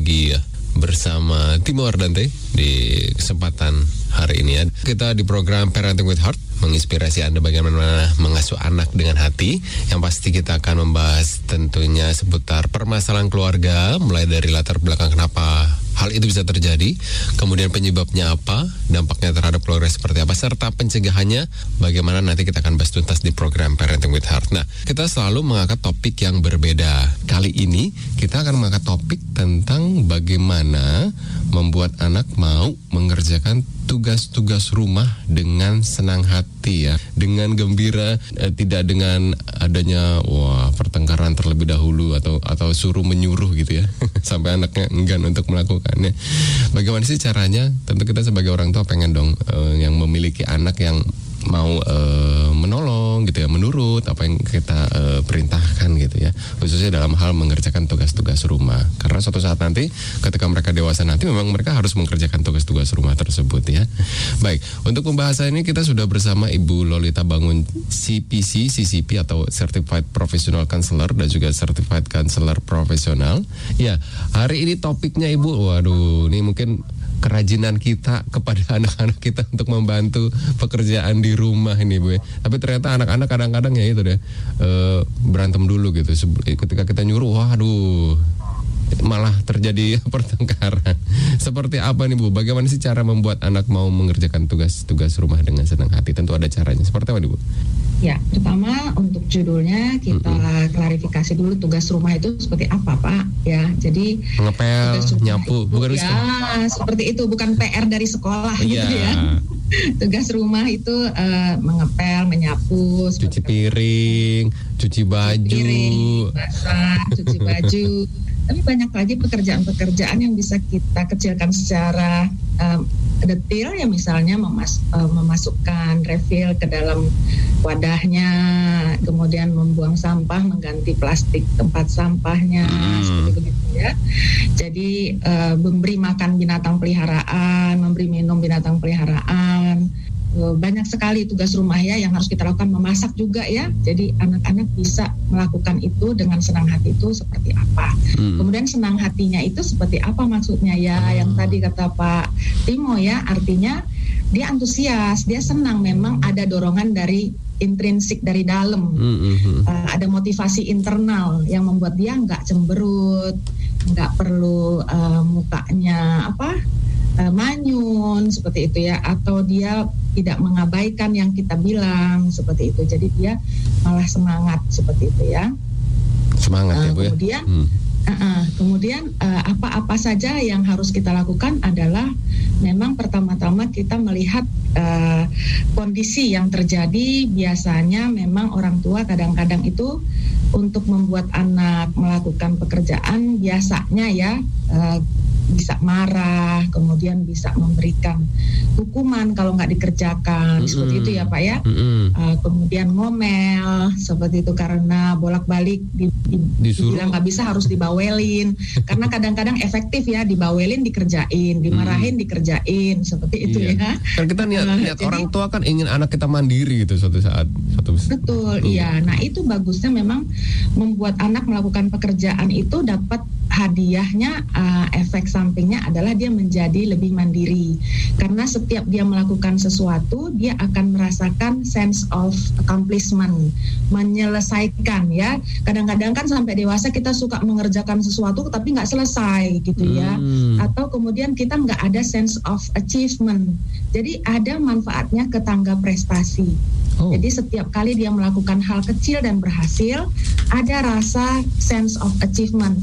lagi ya bersama Timo Ardante di kesempatan hari ini ya. Kita di program Parenting with Heart menginspirasi Anda bagaimana mengasuh anak dengan hati. Yang pasti kita akan membahas tentunya seputar permasalahan keluarga, mulai dari latar belakang kenapa hal itu bisa terjadi, kemudian penyebabnya apa, dampaknya terhadap keluarga seperti apa, serta pencegahannya bagaimana. Nanti kita akan bahas tuntas di program Parenting with Heart. Nah, kita selalu mengangkat topik yang berbeda. Kali ini kita akan mengangkat topik tentang bagaimana membuat anak mau mengerjakan tugas-tugas rumah dengan senang hati ya, dengan gembira, tidak dengan adanya pertengkaran terlebih dahulu atau suruh menyuruh gitu ya sampai anaknya enggan untuk melakukannya. Bagaimana sih caranya? Tentu kita sebagai orang tua pengen dong yang memiliki anak yang mau menolong gitu ya, menurut apa yang kita perintahkan gitu ya, khususnya dalam hal mengerjakan tugas-tugas rumah. Karena suatu saat nanti ketika mereka dewasa nanti memang mereka harus mengerjakan tugas-tugas rumah tersebut ya. Baik, untuk pembahasan ini kita sudah bersama Ibu Lolita Bangun, CCP atau Certified Professional Counselor dan juga Certified Counselor Profesional. Ya, hari ini topiknya Ibu, waduh, ini mungkin kerajinan kita kepada anak-anak kita untuk membantu pekerjaan di rumah ini Bu. Tapi ternyata anak-anak kadang-kadang ya itu deh berantem dulu gitu. Ketika kita nyuruh, waduh, malah terjadi pertengkaran. Seperti apa nih Bu? Bagaimana sih cara membuat anak mau mengerjakan tugas-tugas rumah dengan senang hati? Tentu ada caranya. Seperti apa nih Bu? Ya, pertama untuk judulnya kita klarifikasi dulu tugas rumah itu seperti apa Pak ya. Jadi ngepel, nyapu, bukan ya seperti itu, bukan PR dari sekolah gitu ya. Tugas rumah itu mengepel, menyapu, cuci piring, cuci baju, basah, cuci baju. Tapi banyak lagi pekerjaan-pekerjaan yang bisa kita kecilkan secara detail ya, misalnya memasukkan refill ke dalam wadahnya, kemudian membuang sampah, mengganti plastik tempat sampahnya, seperti begitu ya. Jadi memberi makan binatang peliharaan, memberi minum binatang peliharaan. Banyak sekali tugas rumah ya yang harus kita lakukan, memasak juga ya. Jadi anak-anak bisa melakukan itu dengan senang hati itu seperti apa. Kemudian senang hatinya itu seperti apa maksudnya ya. Yang tadi kata Pak Timo ya, artinya dia antusias, dia senang, memang ada dorongan dari intrinsik dari dalam. Ada motivasi internal yang membuat dia nggak cemberut, nggak perlu mukanya manyun seperti itu ya, atau dia tidak mengabaikan yang kita bilang seperti itu. Jadi dia malah semangat seperti itu ya. Semangat ya Bu ya. Kemudian apa-apa saja yang harus kita lakukan adalah memang pertama-tama kita melihat kondisi yang terjadi. Biasanya memang orang tua kadang-kadang itu untuk membuat anak melakukan pekerjaan biasanya ya bisa marah, kemudian bisa memberikan hukuman kalau nggak dikerjakan, seperti itu ya Pak ya. Kemudian ngomel seperti itu karena bolak-balik dibilang nggak bisa, harus dibawelin. Karena kadang-kadang efektif ya, dibawelin dikerjain, dimarahin dikerjain, seperti itu ya. Kan kita lihat orang tua kan ingin anak kita mandiri gitu suatu saat. Betul, iya. Nah itu bagusnya memang membuat anak melakukan pekerjaan itu dapat hadiahnya, efek sampingnya adalah dia menjadi lebih mandiri. Karena setiap dia melakukan sesuatu, dia akan merasakan sense of accomplishment, menyelesaikan ya. Kadang-kadang kan sampai dewasa kita suka mengerjakan sesuatu tapi nggak selesai gitu ya. Atau kemudian kita nggak ada sense of achievement. Jadi ada manfaatnya ke tangga prestasi. Jadi setiap kali dia melakukan hal kecil dan berhasil, ada rasa sense of achievement,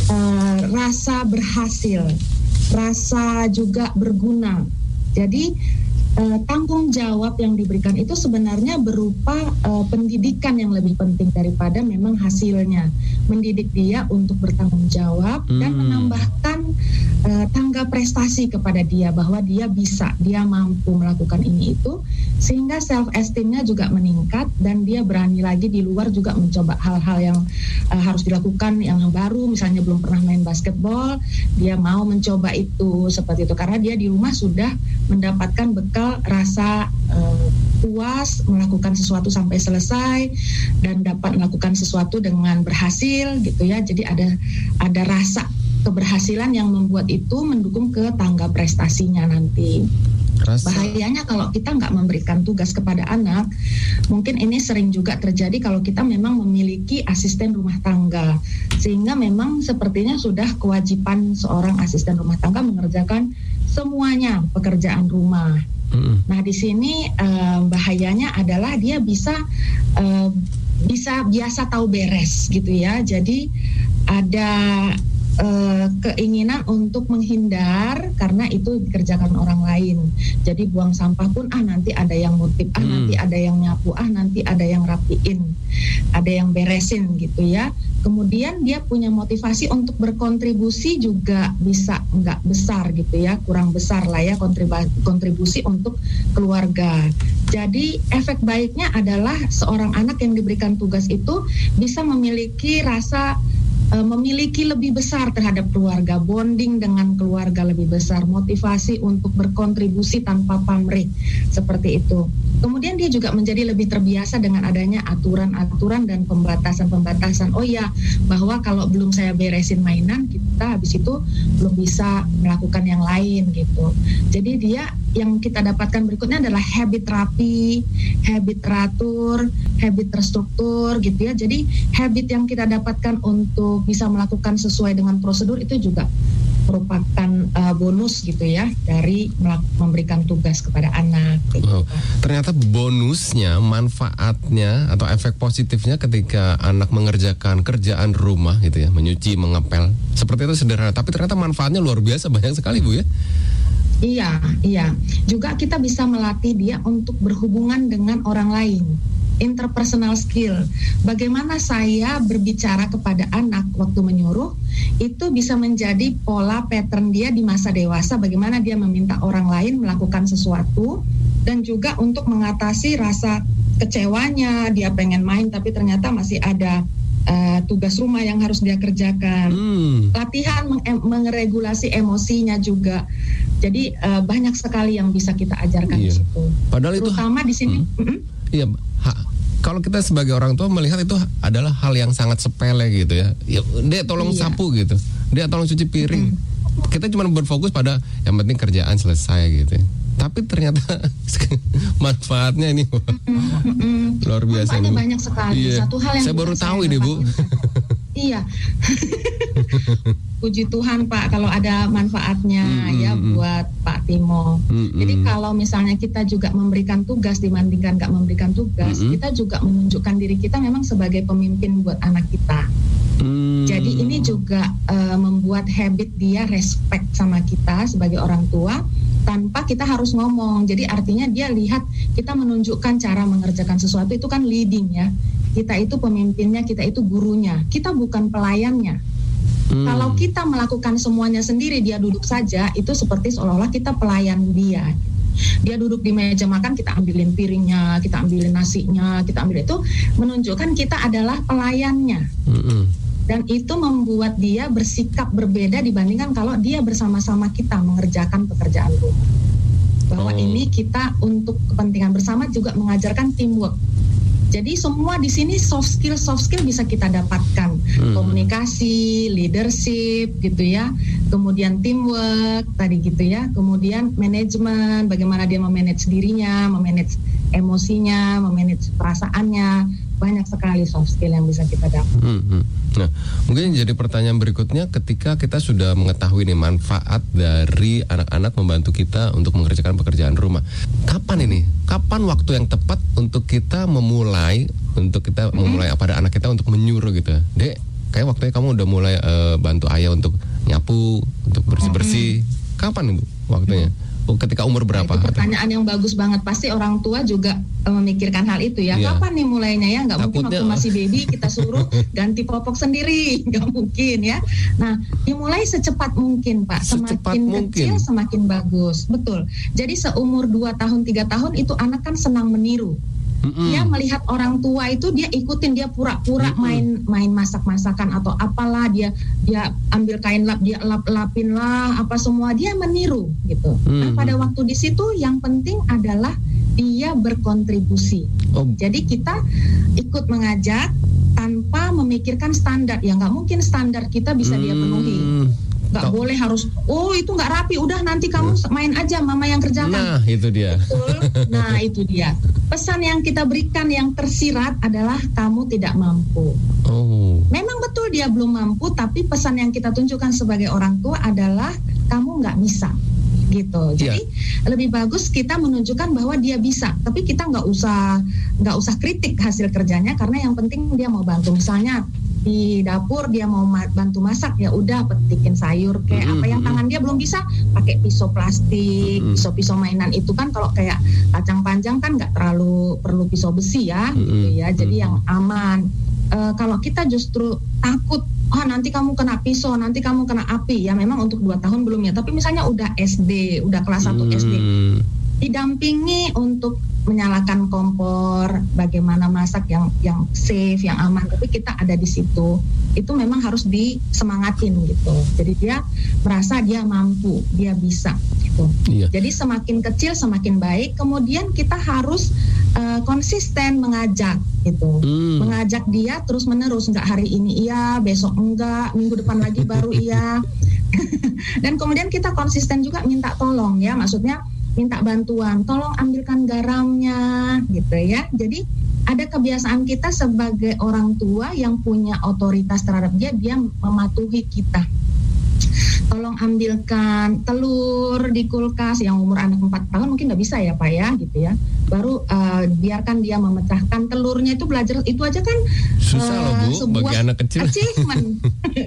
rasa berhasil, rasa juga berguna. Jadi tanggung jawab yang diberikan itu sebenarnya berupa pendidikan yang lebih penting daripada memang hasilnya. Mendidik dia untuk bertanggung jawab dan menambahkan tangga prestasi kepada dia, bahwa dia bisa, dia mampu melakukan ini itu, sehingga self esteemnya juga meningkat dan dia berani lagi di luar juga mencoba hal-hal yang harus dilakukan yang baru. Misalnya belum pernah main basketball, dia mau mencoba itu seperti itu karena dia di rumah sudah mendapatkan bekal rasa puas melakukan sesuatu sampai selesai dan dapat melakukan sesuatu dengan berhasil gitu ya. Jadi ada rasa keberhasilan yang membuat itu mendukung ke tangga prestasinya nanti. Bahayanya kalau kita nggak memberikan tugas kepada anak, mungkin ini sering juga terjadi kalau kita memang memiliki asisten rumah tangga, sehingga memang sepertinya sudah kewajiban seorang asisten rumah tangga mengerjakan semuanya pekerjaan rumah. Nah di sini bahayanya adalah dia bisa biasa tahu beres gitu ya. Jadi ada keinginan untuk menghindar karena itu dikerjakan orang lain. Jadi buang sampah pun nanti ada yang ngutip, nanti ada yang nyapu, nanti ada yang rapiin, ada yang beresin gitu ya. Kemudian dia punya motivasi untuk berkontribusi juga bisa nggak besar gitu ya, kurang besar lah ya kontribusi untuk keluarga. Jadi efek baiknya adalah seorang anak yang diberikan tugas itu bisa memiliki rasa memiliki lebih besar terhadap keluarga, bonding dengan keluarga lebih besar, motivasi untuk berkontribusi tanpa pamrih, seperti itu. Kemudian dia juga menjadi lebih terbiasa dengan adanya aturan-aturan dan pembatasan-pembatasan. Oh ya, bahwa kalau belum saya beresin mainan, kita habis itu belum bisa melakukan yang lain gitu. Jadi dia yang kita dapatkan berikutnya adalah habit rapi, habit teratur, habit terstruktur gitu ya. Jadi habit yang kita dapatkan untuk bisa melakukan sesuai dengan prosedur itu juga merupakan bonus gitu ya dari memberikan tugas kepada anak. Gitu. Ternyata bonusnya, manfaatnya atau efek positifnya ketika anak mengerjakan kerjaan rumah gitu ya, menyuci, mengepel, seperti itu sederhana. Tapi ternyata manfaatnya luar biasa, banyak sekali Bu ya. Iya. Juga kita bisa melatih dia untuk berhubungan dengan orang lain. Interpersonal skill. Bagaimana saya berbicara kepada anak waktu menyuruh, itu bisa menjadi pola pattern dia di masa dewasa, bagaimana dia meminta orang lain melakukan sesuatu, dan juga untuk mengatasi rasa kecewanya, dia pengen main tapi ternyata masih ada tugas rumah yang harus dia kerjakan. Latihan mengeregulasi emosinya juga. Jadi banyak sekali yang bisa kita ajarkan di situ. Padahal terutama itu di sini. Iya, kalau kita sebagai orang tua melihat itu adalah hal yang sangat sepele gitu ya. Dia tolong sapu gitu, dia tolong cuci piring. Kita cuma berfokus pada yang penting kerjaan selesai gitu. Tapi ternyata manfaatnya ini luar biasa. Manfaatnya banyak sekali. Iya. Satu hal yang saya baru tahu ini Bu. Iya. Puji Tuhan Pak kalau ada manfaatnya ya buat Pak Timo. Jadi kalau misalnya kita juga memberikan tugas dibandingkan nggak memberikan tugas, kita juga menunjukkan diri kita memang sebagai pemimpin buat anak kita. Jadi ini juga membuat habit dia respect sama kita sebagai orang tua tanpa kita harus ngomong. Jadi artinya dia lihat kita menunjukkan cara mengerjakan sesuatu, itu kan leading ya. Kita itu pemimpinnya, kita itu gurunya, kita bukan pelayannya. Kalau kita melakukan semuanya sendiri, dia duduk saja, itu seperti seolah-olah kita pelayan dia. Dia duduk di meja makan, kita ambilin piringnya, kita ambilin nasinya, kita ambil itu, menunjukkan kita adalah pelayannya. Dan itu membuat dia bersikap berbeda dibandingkan kalau dia bersama-sama kita mengerjakan pekerjaan rumah. Bahwa ini kita untuk kepentingan bersama juga mengajarkan teamwork. Jadi semua di sini soft skill bisa kita dapatkan. Komunikasi, leadership gitu ya. Kemudian teamwork tadi gitu ya. Kemudian manajemen, bagaimana dia memanage dirinya, memanage emosinya, memanage perasaannya. Banyak sekali soft skill yang bisa kita dapat. Nah, mungkin jadi pertanyaan berikutnya, ketika kita sudah mengetahui nih manfaat dari anak-anak membantu kita untuk mengerjakan pekerjaan rumah, kapan ini? Kapan waktu yang tepat untuk kita memulai pada anak kita untuk menyuruh gitu? Dek, kayak waktunya kamu udah mulai bantu ayah untuk nyapu, untuk bersih-bersih. Kapan Ibu waktunya? Ketika umur berapa? Nah, itu pertanyaan yang bagus banget. Pasti orang tua juga memikirkan hal itu ya. Kapan nih mulainya ya? Nggak mungkin waktu masih baby kita suruh ganti popok sendiri. Nggak mungkin ya. Nah, dimulai secepat mungkin Pak. Semakin kecil semakin bagus. Betul. Jadi seumur 2 tahun, 3 tahun itu anak kan senang meniru. Dia melihat orang tua itu, dia ikutin, dia pura-pura main masak-masakan atau apalah, dia ambil kain lap, dia lap-lapin lah apa semua, dia meniru gitu. Nah, pada waktu di situ yang penting adalah dia berkontribusi. Jadi kita ikut mengajak tanpa memikirkan standar. Ya nggak mungkin standar kita bisa dia penuhi. Nggak boleh harus, itu nggak rapi, udah nanti kamu main aja, mama yang kerjakan. Nah, itu dia. Betul. Nah, itu dia. Pesan yang kita berikan yang tersirat adalah kamu tidak mampu. Memang betul dia belum mampu, tapi pesan yang kita tunjukkan sebagai orang tua adalah kamu nggak bisa. Gitu. Jadi lebih bagus kita menunjukkan bahwa dia bisa, tapi kita nggak usah kritik hasil kerjanya, karena yang penting dia mau bantu. Misalnya di dapur dia mau bantu masak, ya udah petikin sayur kayak apa yang tangan dia belum bisa, pakai pisau plastik, pisau mainan itu kan kalau kayak kacang panjang kan nggak terlalu perlu pisau besi ya, gitu ya. Jadi yang aman. Kalau kita justru takut, nanti kamu kena pisau, nanti kamu kena api, ya memang untuk 2 tahun belum ya, tapi misalnya udah SD, udah kelas 1 SD, didampingi untuk menyalakan kompor, bagaimana masak yang safe, yang aman, tapi kita ada di situ. Itu memang harus disemangatin gitu. Jadi dia merasa dia mampu, dia bisa gitu. Jadi semakin kecil semakin baik. Kemudian kita harus konsisten mengajak gitu. Mengajak dia terus menerus, enggak hari ini iya, besok enggak, minggu depan lagi baru iya. Dan kemudian kita konsisten juga minta tolong ya, maksudnya minta bantuan, tolong ambilkan garamnya gitu ya. Jadi ada kebiasaan kita sebagai orang tua yang punya otoritas terhadap dia mematuhi kita. Tolong ambilkan telur di kulkas, yang umur anak 4 tahun mungkin nggak bisa ya Pak ya gitu ya. Baru biarkan dia memecahkan telurnya, itu belajar itu aja kan susah loh Bu, bagi anak kecil. Achievement.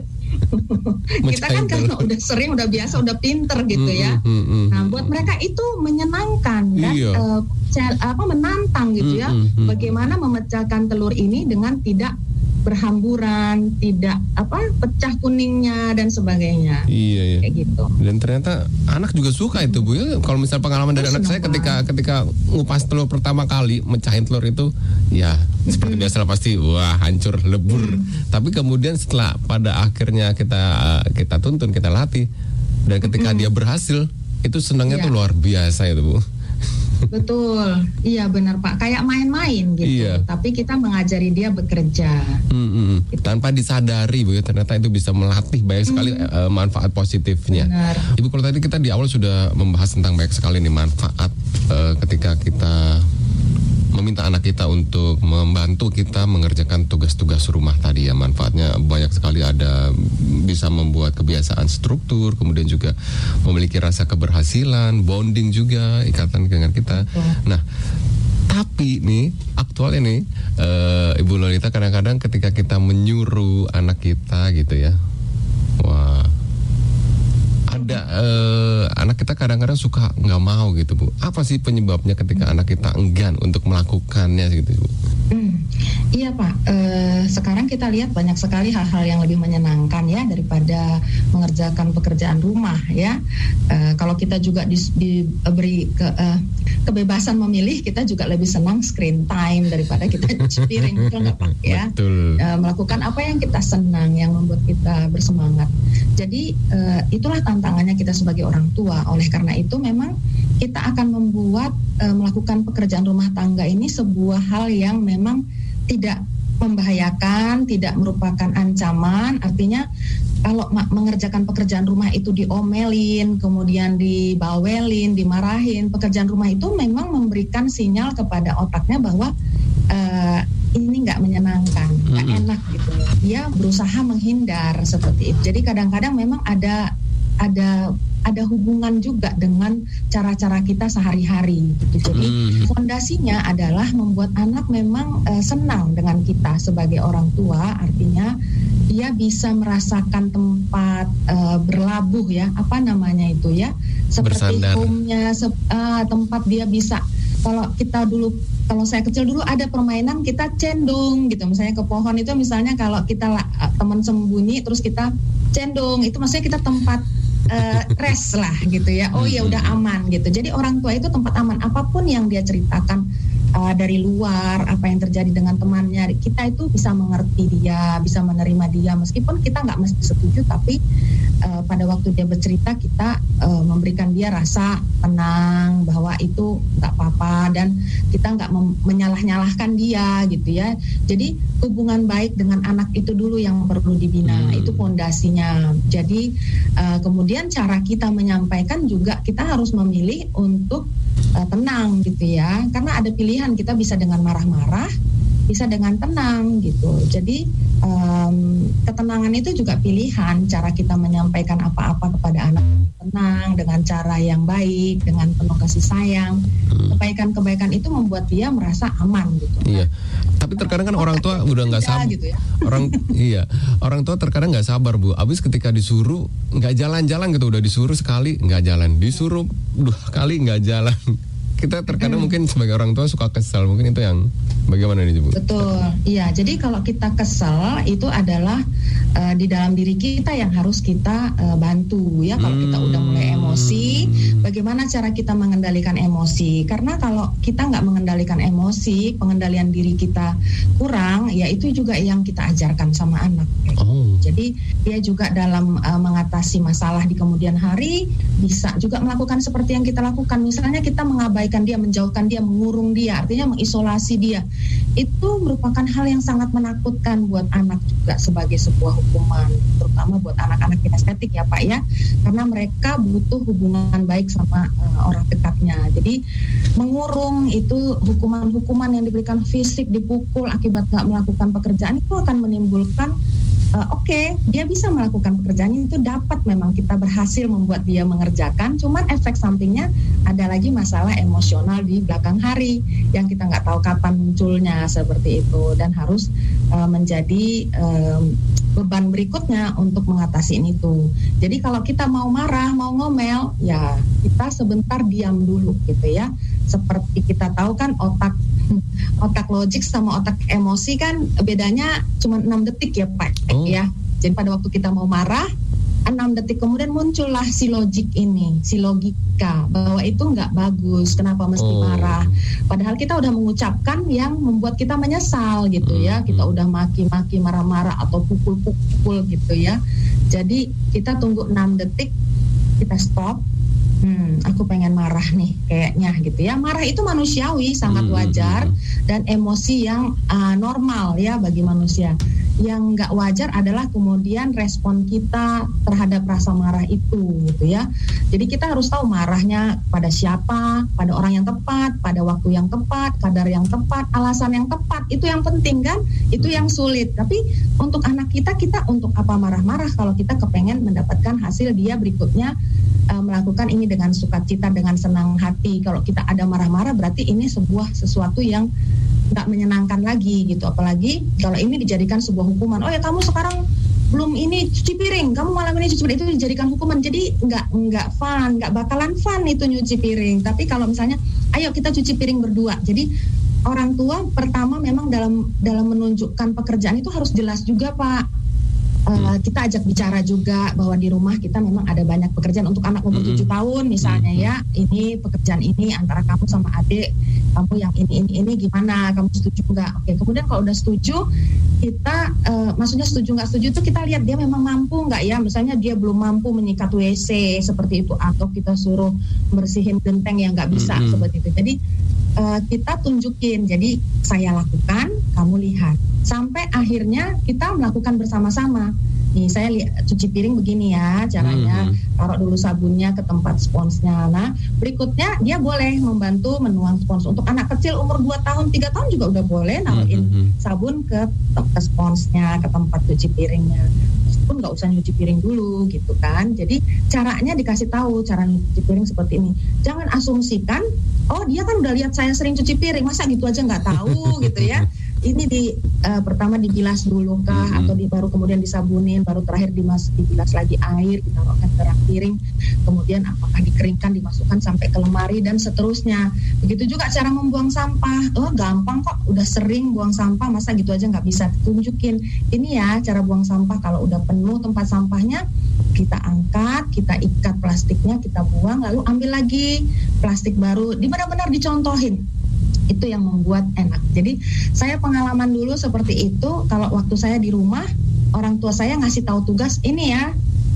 Kita kan karena udah sering, udah biasa, udah pinter gitu ya. Nah buat mereka itu menyenangkan dan menantang gitu ya. Bagaimana memecahkan telur ini dengan tidak berhamburan, tidak pecah kuningnya dan sebagainya. Iya. Kayak gitu. Dan ternyata anak juga suka itu Bu ya. Kalau misal pengalaman dari anak saya ketika ngupas telur pertama kali, mecahin telur itu ya seperti biasa pasti wah hancur lebur. Tapi kemudian setelah pada akhirnya kita tuntun, kita latih, dan ketika dia berhasil, itu senangnya tuh luar biasa itu Bu. Betul, iya benar Pak. Kayak main-main gitu. Tapi kita mengajari dia bekerja. Gitu. Tanpa disadari Bu ya, ternyata itu bisa melatih banyak sekali manfaat positifnya. Benar. Ibu, kalau tadi kita di awal sudah membahas tentang banyak sekali nih manfaat ketika kita meminta anak kita untuk membantu kita mengerjakan tugas-tugas rumah tadi ya. Manfaatnya banyak sekali, ada bisa membuat kebiasaan struktur, kemudian juga memiliki rasa keberhasilan, bonding juga, ikatan dengan kita. Nah, tapi nih aktual ini Ibu Lolita, kadang-kadang ketika kita menyuruh anak kita gitu ya, ada anak kita kadang-kadang suka nggak mau gitu Bu. Apa sih penyebabnya ketika anak kita enggan untuk melakukannya gitu Bu? Iya Pak, sekarang kita lihat banyak sekali hal-hal yang lebih menyenangkan ya daripada mengerjakan pekerjaan rumah ya. Kalau kita juga diberi kebebasan memilih, kita juga lebih senang screen time daripada kita cuci piring, betul nggak Pak ya? Betul. Melakukan apa yang kita senang, yang membuat kita bersemangat. Jadi itulah tantangannya kita sebagai orang tua. Oleh karena itu memang kita akan membuat melakukan pekerjaan rumah tangga ini sebuah hal yang memang tidak membahayakan, tidak merupakan ancaman. Artinya kalau mengerjakan pekerjaan rumah itu diomelin, kemudian dibawelin, dimarahin, pekerjaan rumah itu memang memberikan sinyal kepada otaknya bahwa ini nggak menyenangkan, nggak enak gitu. Dia berusaha menghindar seperti itu. Jadi kadang-kadang memang ada hubungan juga dengan cara-cara kita sehari-hari gitu. Jadi fondasinya adalah membuat anak memang senang dengan kita sebagai orang tua. Artinya dia bisa merasakan tempat berlabuh ya, apa namanya itu ya, seperti home-nya, tempat dia bisa. Kalau saya kecil dulu ada permainan kita cendung gitu, misalnya ke pohon itu, misalnya kalau kita teman sembunyi terus kita cendung, itu maksudnya kita tempat rest lah gitu ya. Oh ya udah aman gitu. Jadi orang tua itu tempat aman. Apapun yang dia ceritakan dari luar, apa yang terjadi dengan temannya, kita itu bisa mengerti dia, bisa menerima dia, meskipun kita nggak mesti setuju, tapi pada waktu dia bercerita kita memberikan dia rasa tenang bahwa itu nggak apa-apa dan kita nggak menyalah-nyalahkan dia gitu ya. Jadi hubungan baik dengan anak itu dulu yang perlu dibina, itu fondasinya. Jadi kemudian cara kita menyampaikan juga kita harus memilih untuk tenang gitu ya, karena ada pilihan, kita bisa dengan marah-marah, bisa dengan tenang gitu. Jadi ketenangan itu juga pilihan, cara kita menyampaikan apa-apa kepada anak tenang, dengan cara yang baik, dengan penuh kasih sayang. Kebaikan-kebaikan itu membuat dia merasa aman gitu. Iya. Tapi terkadang kan orang tua udah nggak sabar gitu ya. Orang tua terkadang nggak sabar, Bu. Abis ketika disuruh nggak jalan-jalan gitu, udah disuruh sekali nggak jalan, disuruh 2 kali nggak jalan. Kita terkadang mungkin sebagai orang tua suka kesal, mungkin itu yang bagaimana nih, Bu? Betul, iya. Jadi kalau kita kesal itu adalah di dalam diri kita yang harus kita bantu ya. Kalau kita udah mulai emosi, bagaimana cara kita mengendalikan emosi? Karena kalau kita nggak mengendalikan emosi, pengendalian diri kita kurang, ya itu juga yang kita ajarkan sama anak. Jadi dia juga dalam mengatasi masalah di kemudian hari bisa juga melakukan seperti yang kita lakukan. Misalnya kita mengabaikan dia, menjauhkan dia, mengurung dia, artinya mengisolasi dia. Itu merupakan hal yang sangat menakutkan buat anak juga sebagai sebuah hukuman, terutama buat anak-anak kinestetik ya Pak ya, karena mereka butuh hubungan baik sama orang dekatnya. Jadi mengurung itu hukuman-hukuman yang diberikan fisik, dipukul akibat nggak melakukan pekerjaan itu akan menimbulkan dia bisa melakukan pekerjaannya, itu dapat, memang kita berhasil membuat dia mengerjakan, cuman efek sampingnya ada lagi masalah emosional di belakang hari yang kita nggak tahu kapan munculnya seperti itu, dan harus menjadi beban berikutnya untuk mengatasi itu. Jadi kalau kita mau marah, mau ngomel, ya kita sebentar diam dulu gitu ya. Seperti kita tahu kan otak logik sama otak emosi kan bedanya cuma 6 detik ya Pak ya. Jadi pada waktu kita mau marah, 6 detik kemudian muncullah si logik ini, si logika bahwa itu nggak bagus, kenapa mesti marah. Padahal kita udah mengucapkan yang membuat kita menyesal gitu ya. Kita udah maki-maki, marah-marah atau pukul-pukul gitu ya. Jadi kita tunggu 6 detik, kita stop. Aku pengen marah nih kayaknya gitu ya. Marah itu manusiawi, sangat wajar, dan emosi yang normal ya bagi manusia. Yang nggak wajar adalah kemudian respon kita terhadap rasa marah itu gitu ya. Jadi kita harus tahu marahnya pada siapa, pada orang yang tepat, pada waktu yang tepat, kadar yang tepat, alasan yang tepat. Itu yang penting kan, itu yang sulit. Tapi untuk anak kita untuk apa marah-marah kalau kita kepengen mendapatkan hasil dia berikutnya melakukan ini dengan sukacita, dengan senang hati. Kalau kita ada marah-marah berarti ini sesuatu yang nggak menyenangkan lagi gitu. Apalagi kalau ini dijadikan sebuah hukuman. Oh ya, kamu sekarang belum ini cuci piring, kamu malam ini cuci piring, itu dijadikan hukuman. Jadi nggak fun, nggak bakalan fun itu nyuci piring. Tapi kalau misalnya ayo kita cuci piring berdua. Jadi orang tua pertama memang dalam menunjukkan pekerjaan itu harus jelas juga Pak. Kita ajak bicara juga bahwa di rumah kita memang ada banyak pekerjaan untuk anak umur 7 tahun misalnya ya. Ini pekerjaan ini antara kamu sama adik, kamu yang ini gimana, kamu setuju nggak? Oke, kemudian kalau udah setuju, kita maksudnya setuju nggak setuju itu kita lihat dia memang mampu nggak ya. Misalnya dia belum mampu menyikat WC seperti itu, atau kita suruh bersihin genteng yang nggak bisa seperti itu. Jadi kita tunjukin, jadi saya lakukan, kamu lihat. Sampai akhirnya kita melakukan bersama-sama. Nih saya cuci piring begini ya caranya, taruh dulu sabunnya ke tempat sponsnya. Nah berikutnya dia boleh membantu menuang spons. Untuk anak kecil umur 2 tahun, 3 tahun juga udah boleh naruhin sabun ke sponsnya, ke tempat cuci piringnya. Pun nggak usah nyuci piring dulu gitu kan. Jadi caranya dikasih tahu cara nyuci piring seperti ini. Jangan asumsikan, oh dia kan udah lihat saya sering cuci piring, masa gitu aja nggak tahu gitu ya. Ini pertama dibilas dulu kah, atau baru kemudian disabunin, baru terakhir dibilas lagi air, ditaruhkan ke rak piring, kemudian apakah dikeringkan, dimasukkan sampai ke lemari dan seterusnya. Begitu juga cara membuang sampah. Oh gampang kok, udah sering buang sampah, masa gitu aja nggak bisa. Tunjukin ini ya cara buang sampah. Kalau udah penuh tempat sampahnya, kita angkat, kita ikat plastiknya, kita buang, lalu ambil lagi plastik baru. Benar-benar dicontohin. Itu yang membuat enak. Jadi saya pengalaman dulu seperti itu. Kalau waktu saya di rumah, orang tua saya ngasih tahu tugas ini ya,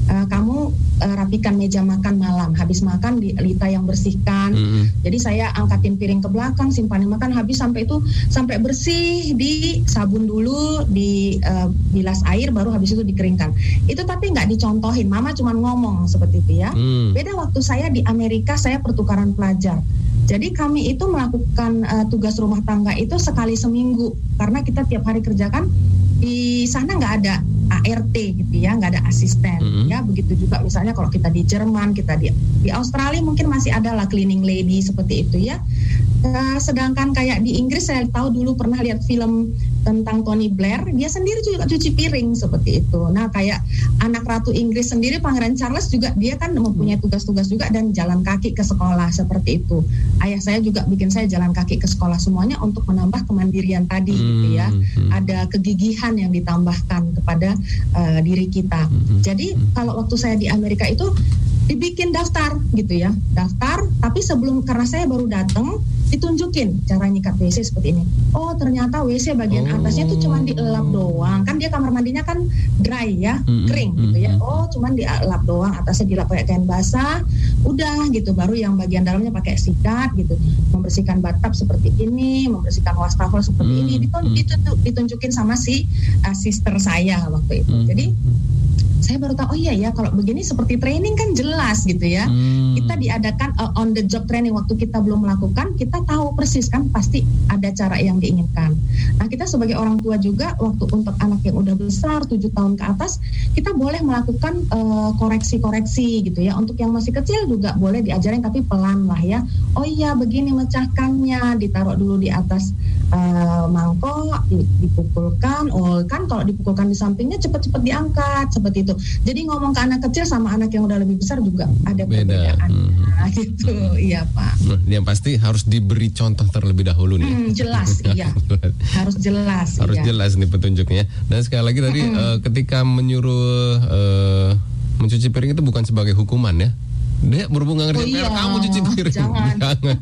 kamu rapikan meja makan malam, habis makan di Lita yang bersihkan. Jadi saya angkatin piring ke belakang, simpanin makan, habis sampai bersih, di sabun dulu, di bilas air, baru habis itu dikeringkan. Itu tapi nggak dicontohin, mama cuma ngomong seperti itu ya. Beda waktu saya di Amerika, saya pertukaran pelajar. Jadi kami itu melakukan tugas rumah tangga itu sekali seminggu, karena kita tiap hari kerjakan. Di sana nggak ada ART gitu ya, nggak ada asisten ya. Begitu juga misalnya kalau kita di Jerman, kita di Australia mungkin masih ada lah cleaning lady seperti itu ya. Sedangkan kayak di Inggris, saya tahu dulu pernah lihat film tentang Tony Blair, dia sendiri juga cuci piring seperti itu. Nah kayak anak Ratu Inggris sendiri, Pangeran Charles juga, dia kan mempunyai tugas-tugas juga dan jalan kaki ke sekolah seperti itu. Ayah saya juga bikin saya jalan kaki ke sekolah, semuanya untuk menambah kemandirian tadi gitu ya. Ada kegigihan yang ditambahkan kepada diri kita. Jadi kalau waktu saya di Amerika itu dibikin daftar gitu ya, daftar. Tapi sebelum, karena saya baru datang, ditunjukin cara nyikat WC seperti ini. Oh ternyata WC bagian atasnya tuh cuma dielap doang. Kan dia kamar mandinya kan dry ya, kering gitu ya. Oh cuma dielap doang, atasnya dilap pakai kain basah. Udah gitu, baru yang bagian dalamnya pakai sikat gitu. Membersihkan bathtub seperti ini, membersihkan wastafel seperti ini. Ditunjukin sama si sister saya waktu itu. Jadi saya baru tahu, oh iya ya, kalau begini seperti training kan jelas gitu ya. Kita diadakan on the job training, waktu kita belum melakukan, kita tahu persis kan pasti ada cara yang diinginkan. Nah kita sebagai orang tua juga, waktu untuk anak yang udah besar 7 tahun ke atas, kita boleh melakukan koreksi-koreksi gitu ya. Untuk yang masih kecil juga boleh diajarin, tapi pelan lah ya. Oh iya begini mecahkannya, ditaruh dulu di atas mangkok, dipukulkan. Oh kan kalau dipukulkan di sampingnya cepat-cepat diangkat seperti itu. Jadi ngomong ke anak kecil sama anak yang udah lebih besar juga ada perbedaan. Gitu, iya Pak. Yang pasti harus diberi contoh terlebih dahulu nih. Jelas, iya. Harus jelas. Harus jelas nih petunjuknya. Dan sekali lagi tadi ketika menyuruh mencuci piring itu bukan sebagai hukuman ya. Dia berhubungan dengan kamu cuci piring. Jangan.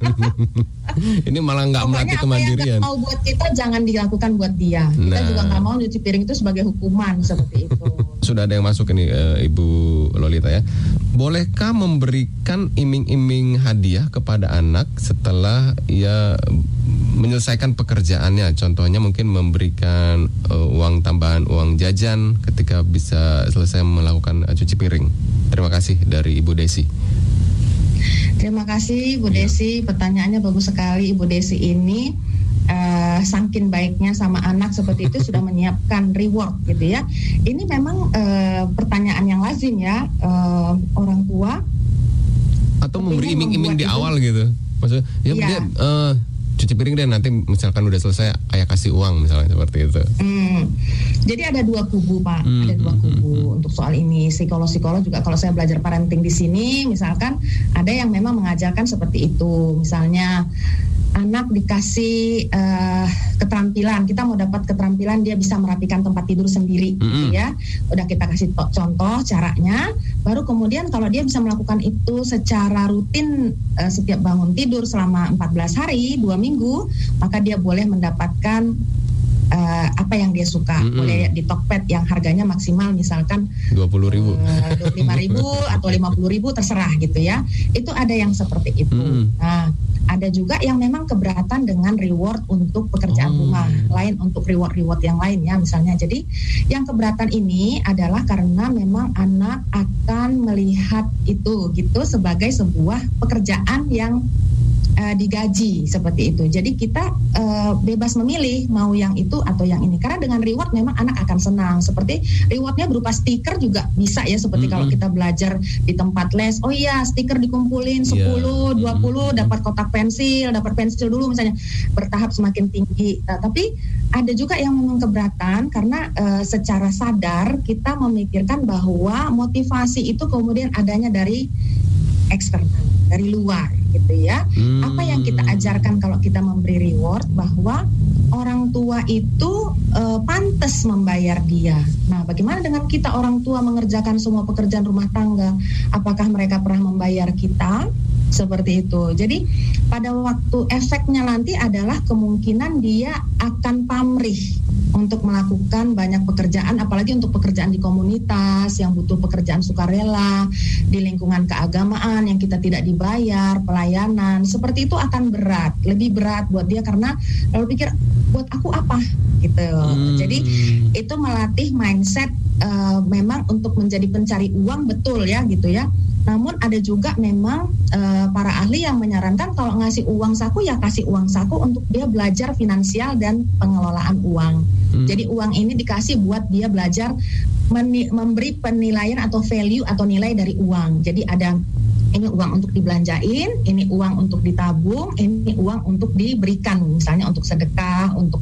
Ini malah nggak melatih kemandirian. Mau buat kita jangan dilakukan buat dia. Kita juga nggak mau cuci piring itu sebagai hukuman seperti itu. Sudah ada yang masuk ini Ibu Lolita ya. Bolehkah memberikan iming-iming hadiah kepada anak setelah ia menyelesaikan pekerjaannya? Contohnya mungkin memberikan uang tambahan, uang jajan ketika bisa selesai melakukan cuci piring. Terima kasih dari Ibu Desi. Terima kasih Bu Desi, pertanyaannya bagus sekali Ibu Desi ini. Saking baiknya sama anak seperti itu sudah menyiapkan reward gitu ya. Ini memang pertanyaan yang lazim ya, orang tua atau memberi iming-iming di awal gitu. Maksudnya dia cuci piring deh, nanti misalkan udah selesai ayah kasih uang misalnya seperti itu. Jadi ada dua kubu Pak, ada dua kubu untuk soal ini. Psikolog juga kalau saya belajar parenting di sini, misalkan ada yang memang mengajarkan seperti itu. Misalnya anak dikasih keterampilan, kita mau dapat keterampilan dia bisa merapikan tempat tidur sendiri, gitu ya. Udah kita kasih contoh caranya, baru kemudian kalau dia bisa melakukan itu secara rutin setiap bangun tidur selama 14 hari, 2 minggu, maka dia boleh mendapatkan apa yang dia suka. Boleh di Tokped yang harganya maksimal misalkan 20.000, 25.000 atau 50.000 terserah gitu ya. Itu ada yang seperti itu. Nah, ada juga yang memang keberatan dengan reward untuk pekerjaan rumah, lain untuk reward yang lain ya misalnya. Jadi yang keberatan ini adalah karena memang anak akan melihat itu gitu sebagai sebuah pekerjaan yang digaji seperti itu. Jadi kita bebas memilih mau yang itu atau yang ini. Karena dengan reward memang anak akan senang. Seperti rewardnya berupa stiker juga bisa ya. Seperti kalau kita belajar di tempat les. Oh iya, stiker dikumpulin 10, 20 dapat kotak pensil, dapat pensil dulu misalnya. Bertahap semakin tinggi. Tapi ada juga yang memang keberatan karena secara sadar kita memikirkan bahwa motivasi itu kemudian adanya dari eksternal, dari luar gitu ya. Apa yang kita ajarkan kalau kita memberi reward, bahwa orang tua itu pantas membayar dia. Nah, bagaimana dengan kita orang tua mengerjakan semua pekerjaan rumah tangga? Apakah mereka pernah membayar kita? Seperti itu. Jadi pada waktu efeknya nanti adalah kemungkinan dia akan pamrih untuk melakukan banyak pekerjaan, apalagi untuk pekerjaan di komunitas yang butuh pekerjaan sukarela, di lingkungan keagamaan yang kita tidak dibayar, pelayanan, seperti itu akan berat, lebih berat buat dia karena lalu pikir buat aku apa gitu. Jadi itu melatih mindset memang untuk menjadi pencari uang, betul ya gitu ya. Namun ada juga memang para ahli yang menyarankan kalau ngasih uang saku ya kasih uang saku untuk dia belajar finansial dan pengelolaan uang. Jadi uang ini dikasih buat dia belajar memberi penilaian atau value atau nilai dari uang. Jadi ada ini uang untuk dibelanjain, ini uang untuk ditabung, ini uang untuk diberikan, misalnya untuk sedekah, untuk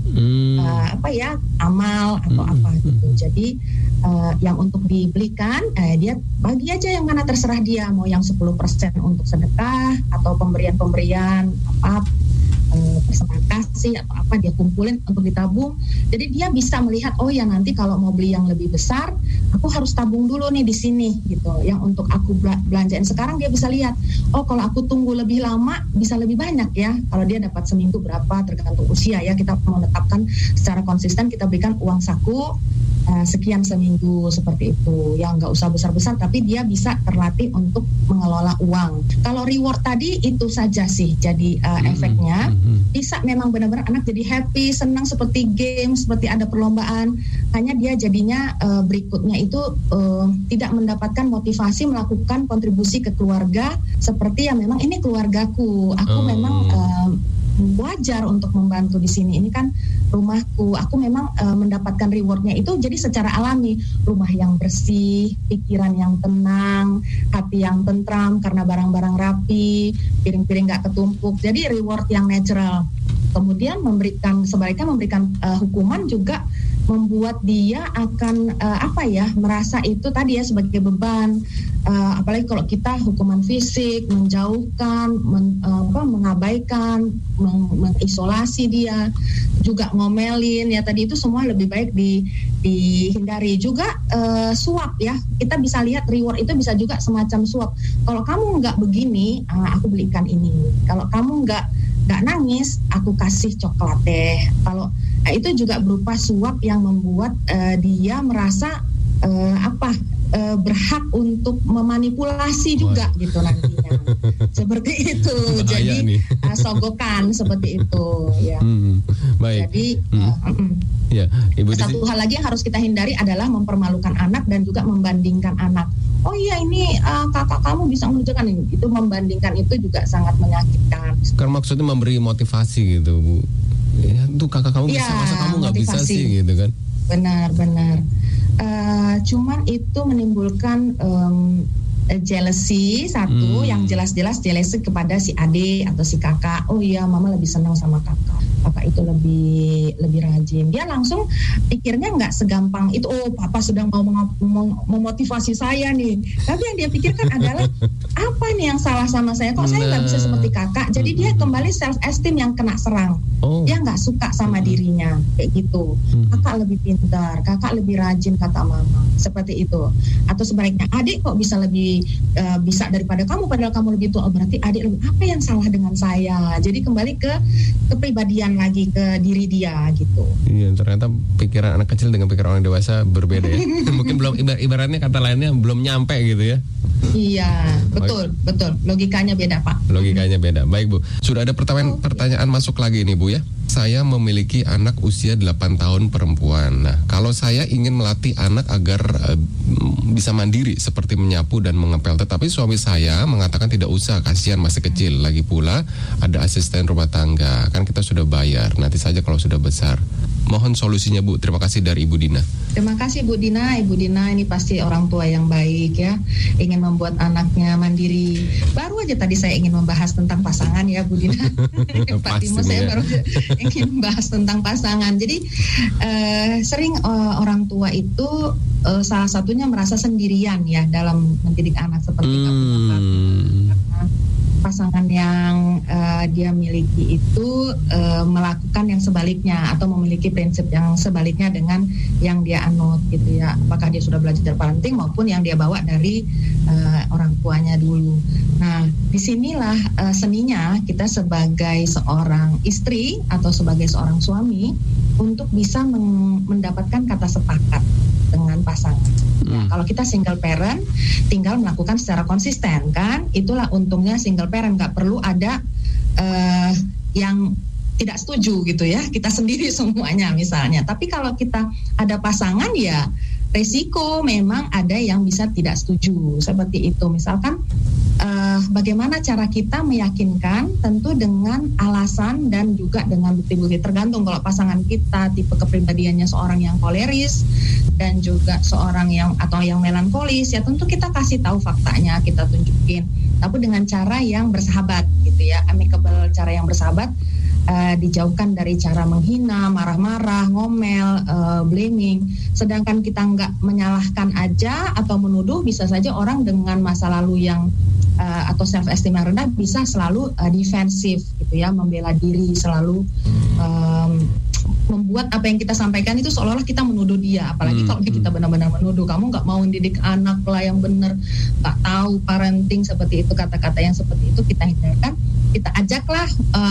amal atau apa gitu. Jadi yang untuk dibelikan dia bagi aja yang mana terserah dia, mau yang 10% untuk sedekah atau pemberian persembahan kasih atau apa dia kumpulin untuk ditabung. Jadi dia bisa melihat oh ya nanti kalau mau beli yang lebih besar aku harus tabung dulu nih di sini gitu. Yang untuk aku belanjain sekarang dia bisa lihat oh kalau aku tunggu lebih lama bisa lebih banyak ya. Kalau dia dapat seminggu berapa tergantung usia ya, kita menetapkan secara konsisten kita berikan uang saku sekian seminggu seperti itu. Yang nggak usah besar-besar tapi dia bisa terlatih untuk mengelola uang. Kalau reward tadi itu saja sih jadi efeknya. Bisa memang benar-benar anak jadi happy, senang seperti game, seperti ada perlombaan. Hanya dia jadinya berikutnya itu tidak mendapatkan motivasi melakukan kontribusi ke keluarga seperti yang memang ini keluargaku. Aku memang wajar untuk membantu di sini. Ini kan rumahku. Aku memang mendapatkan rewardnya itu jadi secara alami. Rumah yang bersih, pikiran yang tenang, hati yang tentram karena barang-barang rapi, piring-piring nggak ketumpuk. Jadi reward yang natural. Kemudian sebaliknya memberikan hukuman juga membuat dia akan merasa itu tadi ya sebagai beban. Apalagi kalau kita hukuman fisik, menjauhkan, mengabaikan, mengisolasi dia, juga ngomelin ya tadi itu semua lebih baik dihindari. Juga suap ya, kita bisa lihat reward itu bisa juga semacam suap. Kalau kamu nggak begini, aku belikan ini. Kalau kamu nggak nangis, aku kasih coklat deh. Kalau itu juga berupa suap yang membuat dia merasa berhak untuk memanipulasi juga gitu nantinya. Seperti itu. Jadi sogokan seperti itu ya. Baik. Jadi ya, Ibu satu hal lagi yang harus kita hindari adalah mempermalukan anak dan juga membandingkan anak. Oh iya ini kakak kamu bisa mengerjakan ini. Itu membandingkan itu juga sangat menyakitkan. Kan maksudnya memberi motivasi gitu Bu. Ya, tuh kakak kamu bisa, masa kamu nggak bisa sih gitu kan? Benar. Cuman itu menimbulkan jealousy satu, yang jelas-jelas jealousy kepada si adik atau si kakak. Oh iya, mama lebih senang sama kakak itu lebih rajin. Dia langsung pikirnya nggak segampang itu. Oh, papa sedang mau memotivasi saya nih. Tapi yang dia pikirkan adalah apa nih yang salah sama saya? Kok saya nggak bisa seperti kakak? Jadi dia kembali self esteem yang kena serang. Dia nggak suka sama dirinya kayak gitu. Kakak lebih pintar, kakak lebih rajin kata mama. Seperti itu. Atau sebaliknya, adik kok bisa lebih bisa daripada kamu padahal kamu lebih tua. Berarti adik lebih, apa yang salah dengan saya? Jadi kembali ke kepribadian lagi, ke diri dia gitu. Iya, ternyata pikiran anak kecil dengan pikiran orang dewasa berbeda ya. Mungkin belum ibaratnya kata lainnya belum nyampe gitu ya. Iya, betul. Logikanya beda, Pak. Logikanya beda. Baik, Bu. Sudah ada pertanyaan masuk lagi nih, Bu ya. Saya memiliki anak usia 8 tahun perempuan. Nah, kalau saya ingin melatih anak agar bisa mandiri seperti menyapu dan mengepel, tetapi suami saya mengatakan tidak usah, kasihan masih kecil. Lagi pula ada asisten rumah tangga. Kan kita sudah bayar, nanti saja kalau sudah besar. Mohon solusinya, Bu. Terima kasih dari Ibu Dina. Terima kasih Bu Dina. Ibu Dina ini pasti orang tua yang baik ya, ingin membuat anaknya mandiri. Baru aja tadi saya ingin membahas tentang pasangan ya Bu Dina. Pak Timo, saya baru ingin membahas tentang pasangan. Jadi sering orang tua itu salah satunya merasa sendirian ya dalam mendidik anak seperti karena pasangan yang dia miliki itu melakukan yang sebaliknya atau memiliki prinsip yang sebaliknya dengan yang dia anut gitu ya. Apakah dia sudah belajar parenting maupun yang dia bawa dari orang tuanya dulu. Nah, disinilah seninya kita sebagai seorang istri atau sebagai seorang suami untuk bisa mendapatkan kata sepakat dengan pasangan. Ya, kalau kita single parent, tinggal melakukan secara konsisten kan, itulah untungnya single parent, nggak perlu ada yang tidak setuju gitu ya, kita sendiri semuanya misalnya. Tapi kalau kita ada pasangan ya resiko memang ada yang bisa tidak setuju seperti itu. Misalkan bagaimana cara kita meyakinkan, tentu dengan alasan dan juga dengan bukti-bukti, tergantung kalau pasangan kita tipe kepribadiannya seorang yang koleris dan juga seorang yang melankolis, ya tentu kita kasih tahu faktanya, kita tunjukin, tapi dengan cara yang bersahabat gitu ya, amicable, cara yang bersahabat. Dijauhkan dari cara menghina, marah-marah, ngomel, blaming. Sedangkan kita nggak menyalahkan aja atau menuduh, bisa saja orang dengan masa lalu yang atau self esteem yang rendah bisa selalu defensif gitu ya, membela diri, selalu membuat apa yang kita sampaikan itu seolah-olah kita menuduh dia. Apalagi kalau kita benar-benar menuduh, kamu nggak mau mendidik anak lah yang benar, nggak tahu parenting seperti itu, kata-kata yang seperti itu kita hindarkan. Kita ajaklah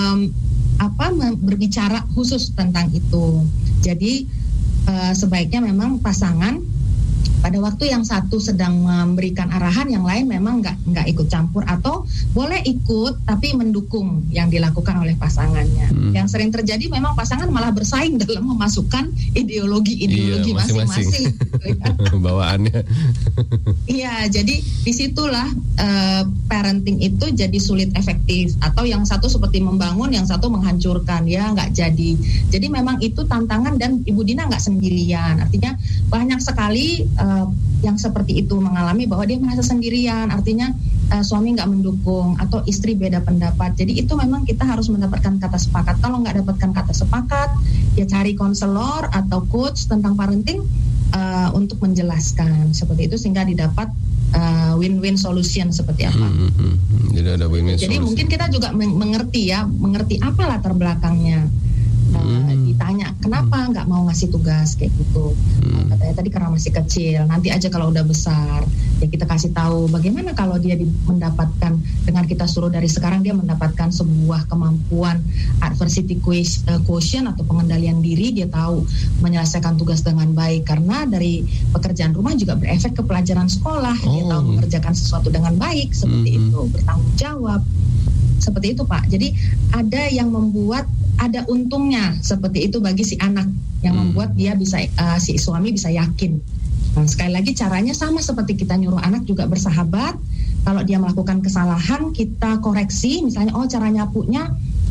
berbicara khusus tentang itu. Jadi sebaiknya memang pasangan pada waktu yang satu sedang memberikan arahan, yang lain memang nggak ikut campur, atau boleh ikut tapi mendukung yang dilakukan oleh pasangannya. Yang sering terjadi memang pasangan malah bersaing dalam memasukkan ideologi masing-masing. Bawaannya. Iya, jadi disitulah parenting itu jadi sulit efektif, atau yang satu seperti membangun, yang satu menghancurkan, ya nggak jadi. Jadi memang itu tantangan, dan Ibu Dina nggak sendirian. Artinya banyak sekali yang seperti itu mengalami bahwa dia merasa sendirian, artinya suami nggak mendukung atau istri beda pendapat. Jadi itu memang kita harus mendapatkan kata sepakat. Kalau nggak dapatkan kata sepakat, ya cari konselor atau coach tentang parenting untuk menjelaskan seperti itu, sehingga didapat win-win solution seperti apa. Jadi ada win-win Jadi solution. mungkin kita juga mengerti apa latar belakangnya. Ditanya kenapa nggak mau ngasih tugas kayak gitu, katanya tadi karena masih kecil, nanti aja kalau udah besar. Ya kita kasih tahu bagaimana kalau dia mendapatkan, dengan kita suruh dari sekarang dia mendapatkan sebuah kemampuan adversity quotient atau pengendalian diri, dia tahu menyelesaikan tugas dengan baik, karena dari pekerjaan rumah juga berefek ke pelajaran sekolah. Dia tahu mengerjakan sesuatu dengan baik seperti itu, bertanggung jawab seperti itu Pak. Jadi ada yang membuat ada untungnya seperti itu bagi si anak, yang membuat dia bisa si suami bisa yakin. Nah, sekali lagi caranya sama seperti kita nyuruh anak juga bersahabat. Kalau dia melakukan kesalahan, kita koreksi, misalnya cara nyapunya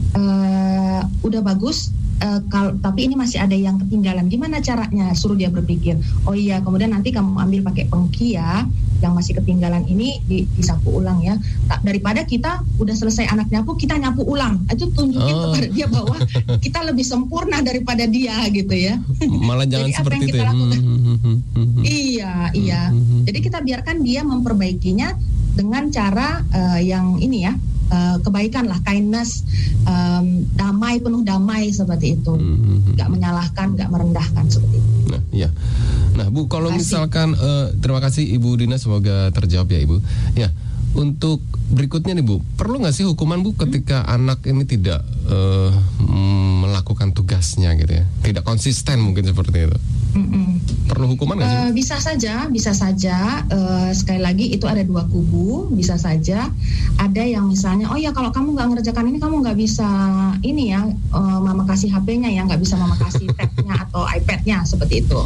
udah bagus, tapi ini masih ada yang ketinggalan. Gimana caranya? Suruh dia berpikir. Oh iya, kemudian nanti kamu ambil pakai pengki ya, yang masih ketinggalan ini disapu ulang ya. Daripada kita udah selesai anak nyapu, kita nyapu ulang. Itu tunjukin kepada dia bahwa kita lebih sempurna daripada dia gitu ya. Malah jangan jadi seperti itu. Iya. Jadi kita biarkan dia memperbaikinya dengan cara yang ini ya, kebaikan lah, kindness, damai, penuh damai seperti itu, nggak menyalahkan, nggak merendahkan seperti itu. Nah, iya. Nah, Bu, kalau misalkan terima kasih Ibu Dina, semoga terjawab ya Ibu. Ya, untuk berikutnya nih Bu, perlu nggak sih hukuman Bu ketika anak ini tidak melakukan tugasnya gitu ya, tidak konsisten mungkin seperti itu? Perlu hukuman nggak sih? Bisa saja. Sekali lagi itu ada dua kubu. Bisa saja ada yang misalnya, oh ya kalau kamu nggak ngerjakan ini, kamu nggak bisa ini ya, mama kasih HP-nya ya, nggak bisa mama kasih tab-nya atau iPad-nya seperti itu.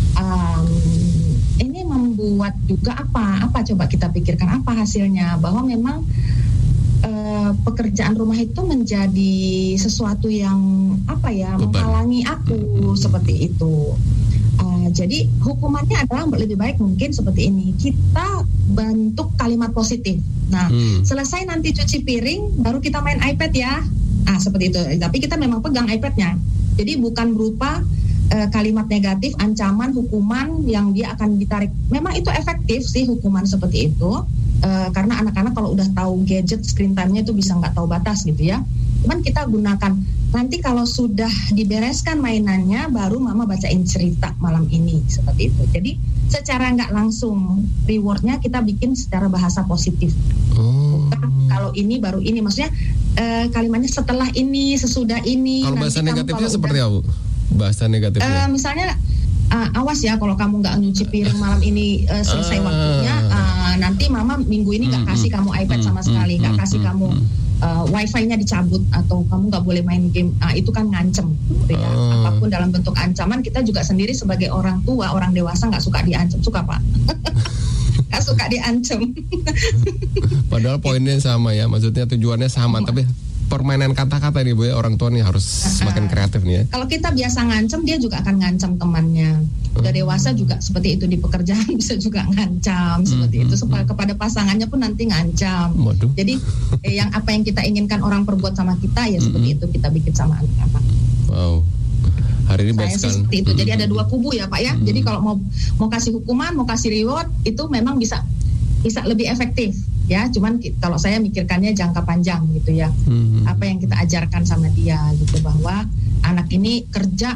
Ini membuat juga apa coba kita pikirkan apa hasilnya, bahwa memang pekerjaan rumah itu menjadi sesuatu yang menghalangi aku seperti itu. Jadi hukumannya adalah lebih baik mungkin seperti ini, kita bentuk kalimat positif. Nah, selesai nanti cuci piring, baru kita main iPad ya. Seperti itu. Tapi kita memang pegang iPad-nya. Jadi bukan berupa kalimat negatif, ancaman, hukuman yang dia akan ditarik. Memang itu efektif sih hukuman seperti itu, karena anak-anak kalau udah tahu gadget, screen time-nya itu bisa nggak tahu batas gitu ya. Cuman kita gunakan, nanti kalau sudah dibereskan mainannya, baru mama bacain cerita malam ini, seperti itu. Jadi secara nggak langsung rewardnya kita bikin secara bahasa positif. Bukan kalau ini baru ini, maksudnya kalimatnya setelah ini, sesudah ini. Kalau bahasa negatifnya seperti apa Bu? bahasa negatifnya? Misalnya awas ya kalau kamu nggak nyuci piring malam ini selesai waktunya, nanti mama minggu ini nggak kasih kamu iPad sama sekali, nggak kasih kamu wifi-nya dicabut, atau kamu nggak boleh main game. Itu kan ngancem gitu ya. Apapun dalam bentuk ancaman, kita juga sendiri sebagai orang tua, orang dewasa nggak suka diancam, suka Pak? Nggak suka diancam. Padahal poinnya sama ya, maksudnya tujuannya sama, tapi permainan kata-kata nih Bu ya, orang tua nih harus semakin kreatif nih ya. Kalau kita biasa ngancam, dia juga akan ngancam temannya. Udah dewasa juga seperti itu, di pekerjaan bisa juga ngancam seperti itu. Kepada pasangannya pun nanti ngancam. Jadi yang apa yang kita inginkan orang perbuat sama kita, ya seperti itu kita bikin sama anak-anak. Wow. Hari ini saya sih seperti itu. Jadi ada dua kubu ya Pak ya. Jadi kalau mau kasih hukuman, mau kasih reward, itu memang bisa lebih efektif. Ya, cuman kalau saya mikirkannya jangka panjang gitu ya. Apa yang kita ajarkan sama dia gitu, bahwa anak ini kerja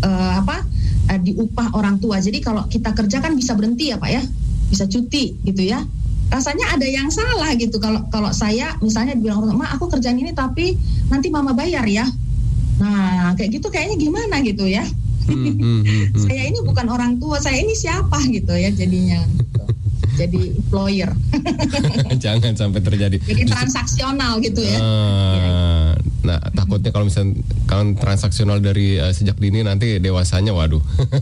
diupah orang tua. Jadi kalau kita kerja kan bisa berhenti ya Pak ya, bisa cuti gitu ya. Rasanya ada yang salah gitu kalau saya misalnya bilang, "Ma, aku kerjaan ini tapi nanti mama bayar ya." Nah, kayak gitu kayaknya gimana gitu ya. Saya ini bukan orang tua, saya ini siapa gitu ya jadinya. Gitu. Jadi employer. Jangan sampai terjadi. Jadi transaksional gitu ya. Nah, takutnya kalau misalnya transaksional dari sejak dini, nanti dewasanya waduh.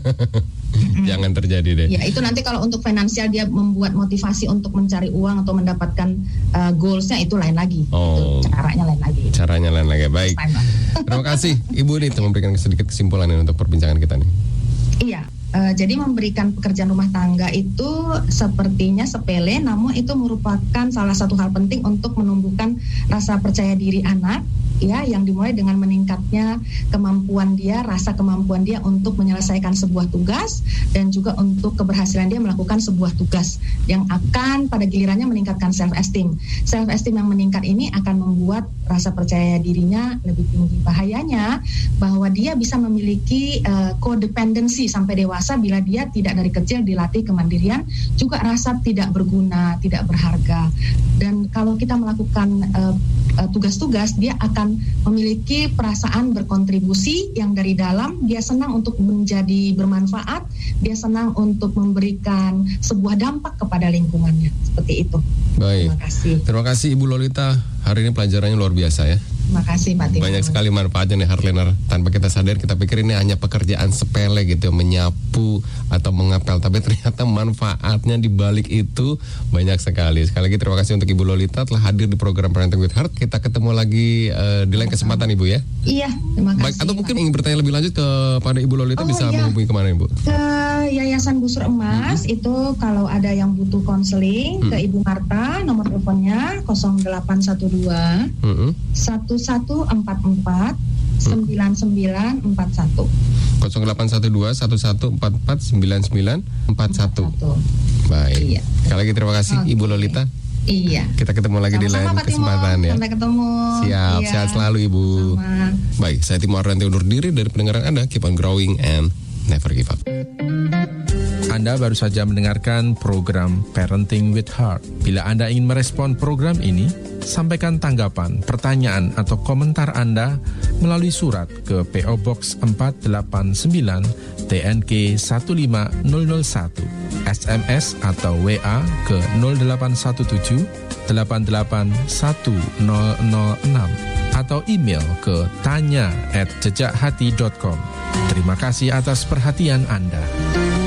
Jangan terjadi deh. Ya, itu nanti kalau untuk finansial dia membuat motivasi untuk mencari uang atau mendapatkan goalsnya, itu lain lagi. Itu caranya lain lagi. Baik. Terima kasih Ibu ini telah memberikan sedikit kesimpulan untuk perbincangan kita nih. Iya. Jadi memberikan pekerjaan rumah tangga itu sepertinya sepele, namun itu merupakan salah satu hal penting untuk menumbuhkan rasa percaya diri anak, ya, yang dimulai dengan meningkatnya rasa kemampuan dia untuk menyelesaikan sebuah tugas, dan juga untuk keberhasilan dia melakukan sebuah tugas yang akan pada gilirannya meningkatkan self-esteem. Self-esteem yang meningkat ini akan membuat rasa percaya dirinya lebih tinggi. Bahayanya bahwa dia bisa memiliki codependency sampai dewasa bila dia tidak dari kecil dilatih kemandirian, juga rasa tidak berguna, tidak berharga. Dan kalau kita melakukan tugas-tugas, dia akan memiliki perasaan berkontribusi yang dari dalam, dia senang untuk menjadi bermanfaat, dia senang untuk memberikan sebuah dampak kepada lingkungannya. Seperti itu. Baik. Terima kasih Ibu Lolita. Hari ini pelajarannya luar biasa ya. Terima kasih Pak Timur. Banyak sekali manfaatnya nih Heartliner. Tanpa kita sadar, kita pikir ini hanya pekerjaan sepele gitu, menyapu atau mengepel, tapi ternyata manfaatnya di balik itu banyak sekali. Sekali lagi terima kasih untuk Ibu Lolita telah hadir di program Parenting with Heart. Kita ketemu lagi di lain kesempatan Ibu ya. Iya, terima kasih. Baik, atau mungkin ingin bertanya lebih lanjut kepada Ibu Lolita, bisa menghubungi kemana Ibu? Ke Yayasan Busur Emas. Itu kalau ada yang butuh konseling, ke Ibu Marta, nomor teleponnya 0812 1144 9941. 0812 1144 9941. Baik. Iya. Sekali lagi terima kasih Ibu Lolita. Iya. Kita ketemu lagi di lain kesempatan ya. Sampai ketemu. Siap, iya. Sehat selalu Ibu. Sama. Baik, saya Timo Ardhanti undur diri dari pendengaran Anda. Keep on growing and never give up. Anda baru saja mendengarkan program Parenting with Heart. Bila Anda ingin merespon program ini, sampaikan tanggapan, pertanyaan, atau komentar Anda melalui surat ke PO Box 489 TNK 15001, SMS atau WA ke 0817 881006, atau email ke tanya@jejakhati.com. Terima kasih atas perhatian Anda.